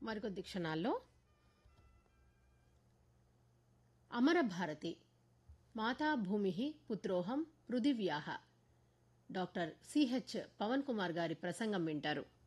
మరికొద్ది క్షణాల్లో అమరభారతి మాతా భూమి పుత్రోహం పృథివ్యాః డాక్టర్ సిహెచ్ పవన్ కుమార్ గారి ప్రసంగం వింటారు.